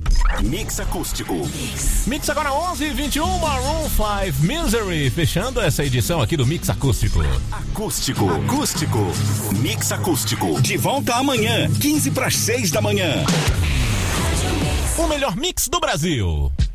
Mix Acústico. Mix agora 11h21, Maroon 5 Misery, fechando essa edição aqui do Mix Acústico. Acústico. Mix Acústico. De volta amanhã, 5:45 da manhã. O melhor mix do Brasil.